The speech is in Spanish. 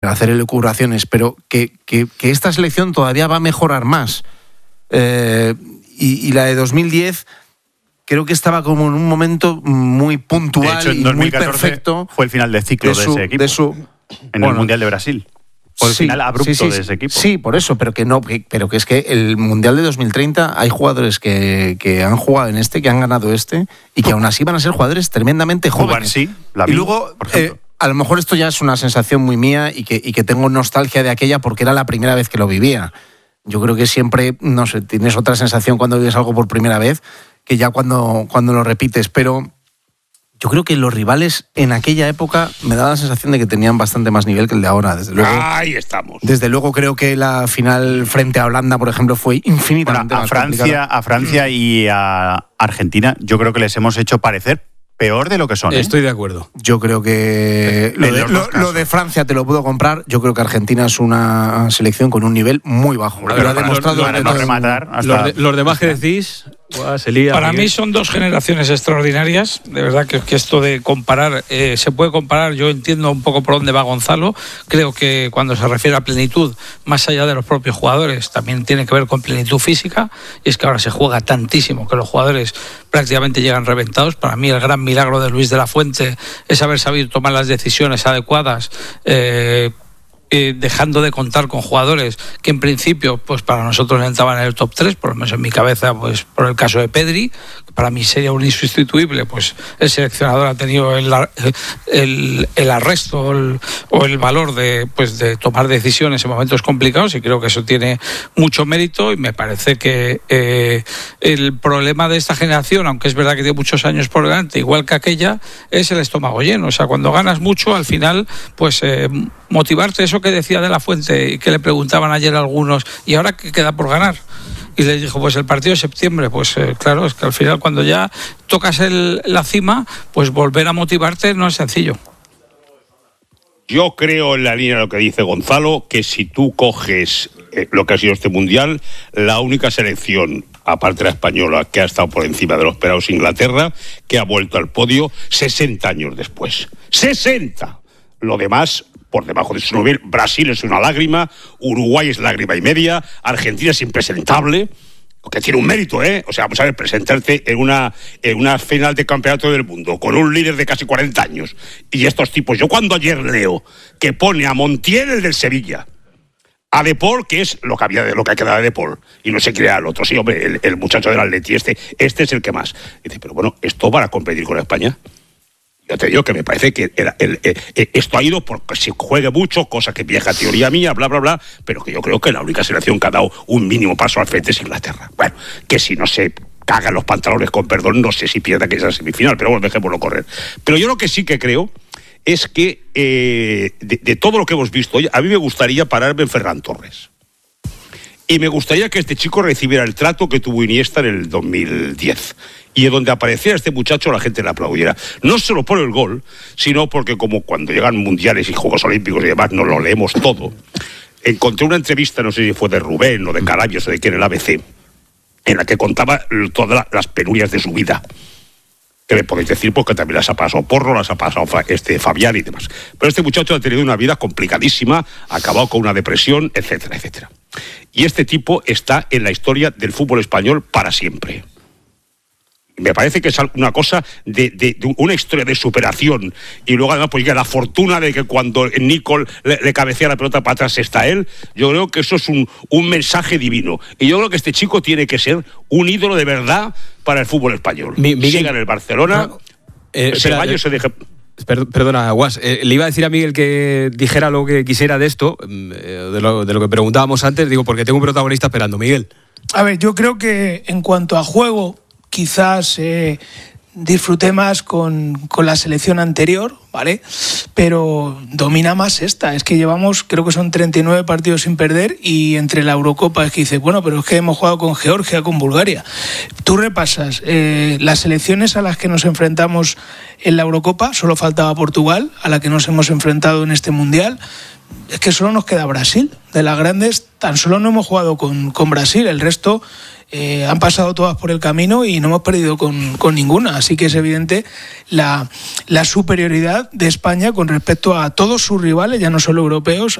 hacer elucubraciones, pero que esta selección todavía va a mejorar más. Y la de 2010 creo que estaba como en un momento muy puntual, de hecho, en 2014 y muy perfecto. Fue el final de ciclo de ese equipo. En el Mundial de Brasil. Fue el final abrupto de ese equipo. Sí, por eso, pero que es que el Mundial de 2030 hay jugadores que han jugado en que han ganado y que aún así van a ser jugadores tremendamente jóvenes. Sí, y luego, a lo mejor esto ya es una sensación muy mía y que tengo nostalgia de aquella porque era la primera vez que lo vivía. Yo creo que siempre, no sé, tienes otra sensación cuando vives algo por primera vez que ya cuando lo repites, pero yo creo que los rivales en aquella época me daba la sensación de que tenían bastante más nivel que el de ahora, desde luego. Ahí estamos. Desde luego creo que la final frente a Holanda, por ejemplo, fue infinitamente más complicada. A Francia y a Argentina yo creo que les hemos hecho parecer peor de lo que son. Estoy de acuerdo. Yo creo que lo de Francia te lo puedo comprar. Yo creo que Argentina es una selección con un nivel muy bajo. Lo ha demostrado los demás que decís. Para mí son dos generaciones extraordinarias. De verdad que esto de comparar, se puede comparar. Yo entiendo un poco por dónde va Gonzalo. Creo que cuando se refiere a plenitud, más allá de los propios jugadores, también tiene que ver con plenitud física. Y es que ahora se juega tantísimo que los jugadores prácticamente llegan reventados. Para mí el gran milagro de Luis de la Fuente es haber sabido tomar las decisiones adecuadas, dejando de contar con jugadores que en principio pues para nosotros entraban en el top 3, por lo menos en mi cabeza, pues por el caso de Pedri, que para mí sería un insustituible. Pues el seleccionador ha tenido el arresto o el valor de tomar decisiones en momentos complicados, y creo que eso tiene mucho mérito. Y me parece que el problema de esta generación, aunque es verdad que tiene muchos años por delante, igual que aquella, es el estómago lleno. O sea, cuando ganas mucho, al final pues motivarte, eso que decía de la Fuente y que le preguntaban ayer a algunos, ¿y ahora qué queda por ganar? Y le dijo, pues el partido de septiembre. Pues claro, es que al final cuando ya tocas la cima, pues volver a motivarte no es sencillo. Yo creo en la línea de lo que dice Gonzalo, que si tú coges lo que ha sido este Mundial, la única selección, aparte de la española, que ha estado por encima de lo esperado es Inglaterra, que ha vuelto al podio 60 años después. ¡60! Lo demás por debajo de su nivel. Brasil es una lágrima, Uruguay es lágrima y media, Argentina es impresentable, que tiene un mérito, ¿eh? O sea, vamos a ver, presentarte en una final de campeonato del mundo con un líder de casi 40 años y estos tipos. Yo cuando ayer leo que pone a Montiel, el del Sevilla, a De Paul, que es lo que ha quedado de De Paul, y no se crea al otro, sí, hombre, el muchacho del Atleti, este es el que más. Dice, pero bueno, ¿esto para competir con España? Yo te digo que me parece que esto ha ido porque se juegue mucho, cosa que vieja teoría mía, bla, bla, bla, pero que yo creo que la única selección que ha dado un mínimo paso al frente es Inglaterra. Bueno, que si no se cagan los pantalones, con perdón, no sé si pierda que esa semifinal, pero bueno, dejémoslo correr. Pero yo lo que sí que creo es que de todo lo que hemos visto hoy, a mí me gustaría pararme en Ferran Torres. Y me gustaría que este chico recibiera el trato que tuvo Iniesta en el 2010. Y donde apareciera este muchacho la gente le aplaudiera. No solo por el gol, sino porque como cuando llegan mundiales y Juegos Olímpicos y demás, nos lo leemos todo. Encontré una entrevista, no sé si fue de Rubén o de Carabias o de quién, en el ABC, en la que contaba todas las penurias de su vida. Que me podéis decir porque también las ha pasado Porro, las ha pasado Fabián y demás. Pero este muchacho ha tenido una vida complicadísima, ha acabado con una depresión, etcétera, etcétera. Y este tipo está en la historia del fútbol español para siempre. Me parece que es una cosa de una historia de superación. Y luego además pues llega la fortuna de que cuando Nicol le cabecea la pelota para atrás está él. Yo creo que eso es un mensaje divino. Y yo creo que este chico tiene que ser un ídolo de verdad para el fútbol español. Siga en el Barcelona. Perdona, Guas. Le iba a decir a Miguel que dijera lo que quisiera de esto, de lo que preguntábamos antes, digo, porque tengo un protagonista esperando. Miguel. A ver, yo creo que en cuanto a juego, quizás disfruté más con la selección anterior, ¿vale? Pero domina más esta. Es que llevamos, creo que son 39 partidos sin perder, y entre la Eurocopa es que dices, bueno, pero es que hemos jugado con Georgia, con Bulgaria. Tú repasas las selecciones a las que nos enfrentamos en la Eurocopa, solo faltaba Portugal, a la que nos hemos enfrentado en este Mundial. Es que solo nos queda Brasil. De las grandes, tan solo no hemos jugado con Brasil. El resto han pasado todas por el camino y no hemos perdido con ninguna. Así que es evidente la superioridad de España con respecto a todos sus rivales, ya no solo europeos,